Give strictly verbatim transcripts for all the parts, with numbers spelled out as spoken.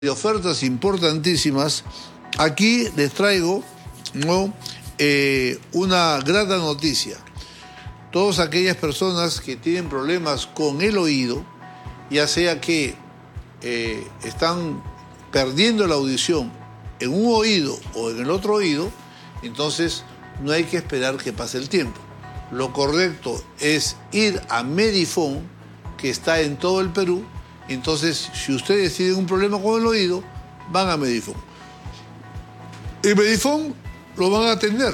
De ofertas importantísimas. Aquí les traigo, ¿no? eh, una grata noticia. Todas aquellas personas que tienen problemas con el oído, ya sea que eh, están perdiendo la audición en un oído o en el otro oído, entonces no hay que esperar que pase el tiempo. Lo correcto es ir a Medifone, que está en todo el Perú. Entonces, si ustedes tienen un problema con el oído, van a Medifone. En Medifone lo van a atender.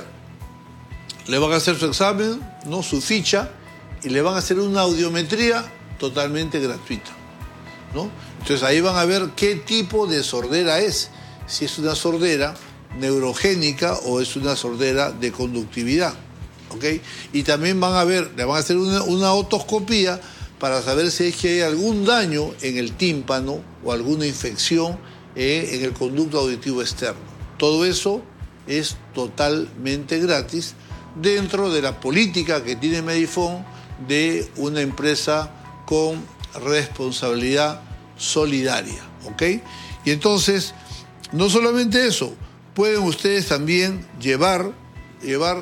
Le van a hacer su examen, ¿no? Su ficha, y le van a hacer una audiometría totalmente gratuita, ¿no? Entonces ahí van a ver qué tipo de sordera es. Si es una sordera neurogénica o es una sordera de conductividad, ¿ok? Y también van a ver, le van a hacer una, una otoscopía para saber si es que hay algún daño en el tímpano o alguna infección eh, en el conducto auditivo externo. Todo eso es totalmente gratis dentro de la política que tiene Medifone de una empresa con responsabilidad solidaria, ¿ok? Y entonces, no solamente eso, pueden ustedes también llevar, llevar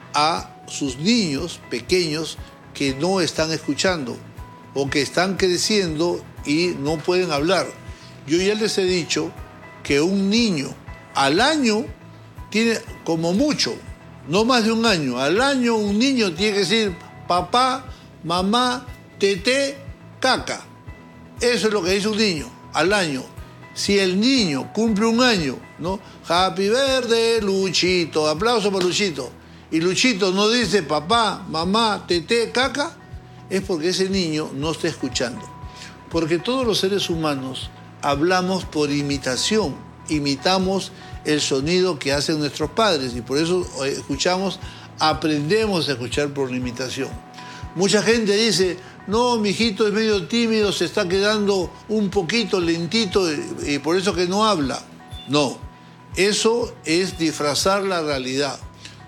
a sus niños pequeños que no están escuchando o que están creciendo y no pueden hablar. Yo ya les he dicho que un niño al año tiene, como mucho, no más de un año, al año un niño tiene que decir papá, mamá, teté, caca. Eso es lo que dice un niño al año. Si el niño cumple un año, ¿no? Happy birthday, Luchito, aplauso para Luchito. Y Luchito no dice papá, mamá, teté, caca, es porque ese niño no está escuchando. Porque todos los seres humanos hablamos por imitación, imitamos el sonido que hacen nuestros padres y por eso escuchamos, aprendemos a escuchar por imitación. Mucha gente dice, no, mi hijito es medio tímido, se está quedando un poquito lentito y, y por eso que no habla. No, eso es disfrazar la realidad.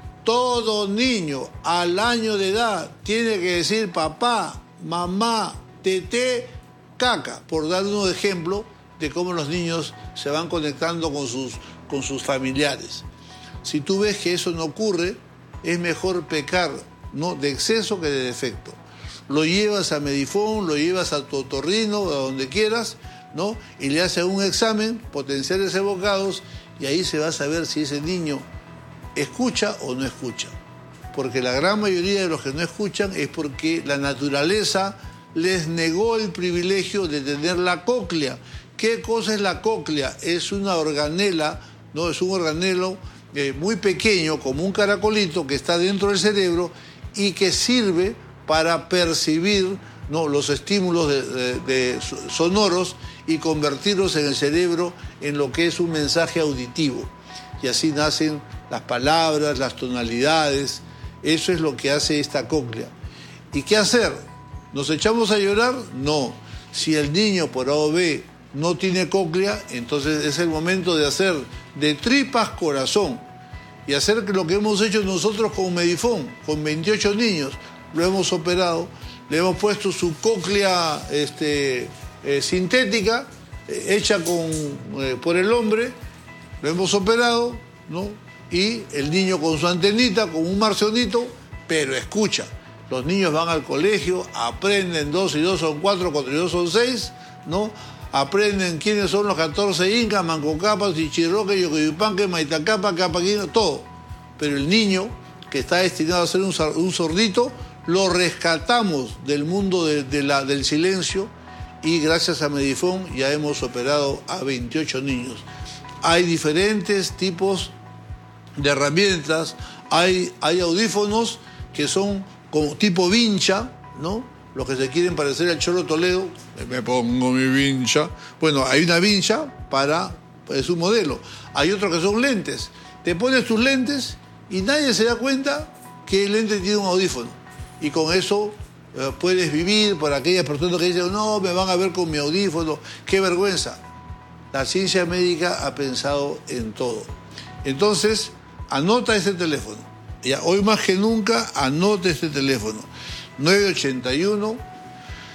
Todo niño al año de edad tiene que decir papá, mamá, teté, caca, por dar un ejemplo de cómo los niños se van conectando con sus, con sus familiares. Si tú ves que eso no ocurre, es mejor pecar, ¿no? De exceso que de defecto. Lo llevas a Medifone, lo llevas a tu otorrino, a donde quieras, ¿no? Y le haces un examen, potenciales evocados, y ahí se va a saber si ese niño escucha o no escucha. Porque la gran mayoría de los que no escuchan es porque la naturaleza les negó el privilegio de tener la cóclea. ¿Qué cosa es la cóclea? Es una organela, ¿no? Es un organelo eh, muy pequeño, como un caracolito, que está dentro del cerebro y que sirve para percibir, ¿no? Los estímulos de, de, de sonoros y convertirlos en el cerebro en lo que es un mensaje auditivo. Y así nacen las palabras, las tonalidades. Eso es lo que hace esta cóclea. ¿Y qué hacer? ¿Nos echamos a llorar? No. Si el niño por A o B no tiene cóclea, entonces es el momento de hacer de tripas corazón y hacer lo que hemos hecho nosotros con Medifone, con veintiocho niños. Lo hemos operado, le hemos puesto su cóclea este, eh, sintética, eh, hecha con, eh, por el hombre, lo hemos operado, ¿no? Y el niño con su antenita, con un marcionito, pero escucha. Los niños van al colegio, aprenden dos y dos son cuatro, cuatro y dos son seis, ¿no? Aprenden quiénes son los catorce incas, Mancocapas, Chichirroque, Yocoyupanque, Maitacapa, Capaquino, todo. Pero el niño, que está destinado a ser un, un sordito, lo rescatamos del mundo de, de la, del silencio y gracias a Medifone ya hemos operado a veintiocho niños. Hay diferentes tipos de herramientas, hay, hay audífonos que son como tipo vincha, ¿no? Los que se quieren parecer al Cholo Toledo, me pongo mi vincha. Bueno, hay una vincha para, es un modelo. Hay otros que son lentes. Te pones tus lentes y nadie se da cuenta que el lente tiene un audífono. Y con eso eh, puedes vivir. Por aquellas personas que dicen, no, me van a ver con mi audífono, qué vergüenza. La ciencia médica ha pensado en todo. Entonces, anota este teléfono. Ya, hoy más que nunca, anote este teléfono. nueve ocho uno,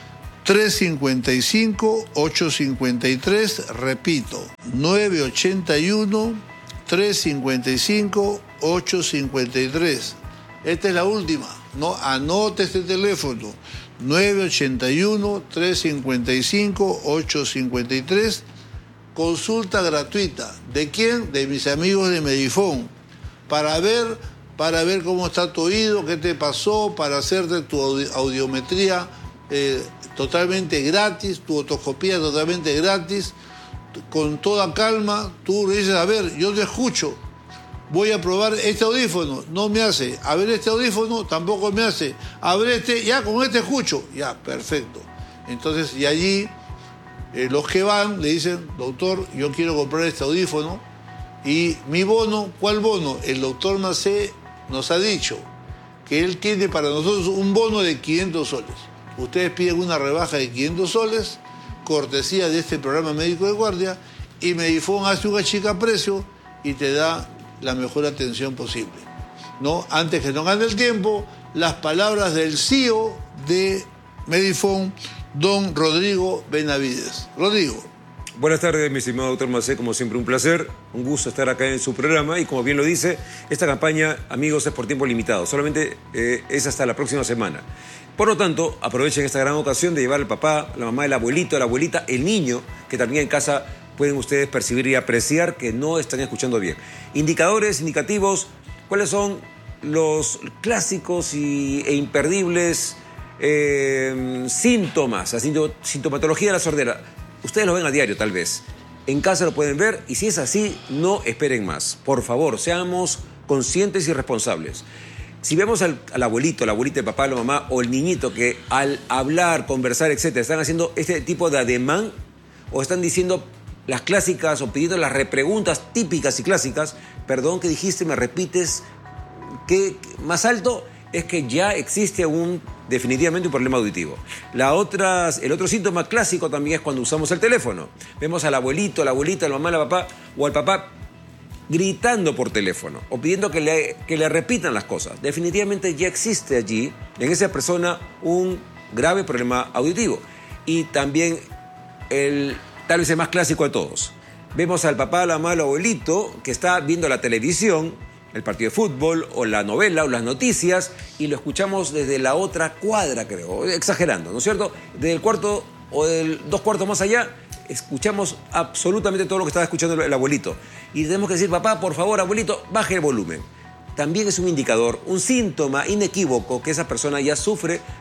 tres cinco cinco, ocho cinco tres, repito, nueve ocho uno, tres cinco cinco, ocho cinco tres. Esta es la última, ¿no? Anote este teléfono, nueve ocho uno, tres cinco cinco, ocho cinco tres. Consulta gratuita. ¿De quién? De mis amigos de Medifone. Para ver, para ver cómo está tu oído, qué te pasó, para hacerte tu audiometría eh, totalmente gratis, tu otoscopía totalmente gratis, con toda calma. Tú le dices, a ver, yo te escucho, voy a probar este audífono, no me hace. A ver este audífono, tampoco me hace. A ver este, ya con este escucho. Ya, perfecto. Entonces, y allí eh, los que van le dicen, doctor, yo quiero comprar este audífono y mi bono, ¿cuál bono? El doctor Macé nos ha dicho que él tiene para nosotros un bono de quinientos soles. Ustedes piden una rebaja de quinientos soles, cortesía de este programa médico de guardia, y Medifone hace un chica precio y te da la mejor atención posible, ¿no? Antes que no gane el tiempo, las palabras del C E O de Medifone, don Rodrigo Benavides. Rodrigo. Buenas tardes, mi estimado doctor Macé, como siempre un placer, un gusto estar acá en su programa y como bien lo dice, esta campaña, amigos, es por tiempo limitado, solamente eh, es hasta la próxima semana. Por lo tanto, aprovechen esta gran ocasión de llevar al papá, la mamá, el abuelito, la abuelita, el niño, que también en casa pueden ustedes percibir y apreciar que no están escuchando bien. Indicadores, indicativos, ¿cuáles son los clásicos y, e imperdibles eh, síntomas, la sintomatología de la sordera? Ustedes lo ven a diario, tal vez. En casa lo pueden ver y si es así, no esperen más. Por favor, seamos conscientes y responsables. Si vemos al, al abuelito, la abuelita, el papá, la mamá o el niñito que al hablar, conversar, etcétera, están haciendo este tipo de ademán o están diciendo las clásicas o pidiendo las repreguntas típicas y clásicas, perdón, ¿qué dijiste? ¿Me repites? ¿Qué más alto? Es que ya existe un, definitivamente un problema auditivo. La otra, el otro síntoma clásico también es cuando usamos el teléfono. Vemos al abuelito, a la abuelita, a la mamá, al papá o al papá gritando por teléfono o pidiendo que le, que le repitan las cosas. Definitivamente ya existe allí, en esa persona, un grave problema auditivo. Y también, el, tal vez el más clásico de todos. Vemos al papá, a la mamá, al abuelito que está viendo la televisión, el partido de fútbol o la novela o las noticias y lo escuchamos desde la otra cuadra, creo, exagerando, ¿no es cierto? Desde el cuarto o del dos cuartos más allá, escuchamos absolutamente todo lo que estaba escuchando el abuelito. Y tenemos que decir, papá, por favor, abuelito, baje el volumen. También es un indicador, un síntoma inequívoco que esa persona ya sufre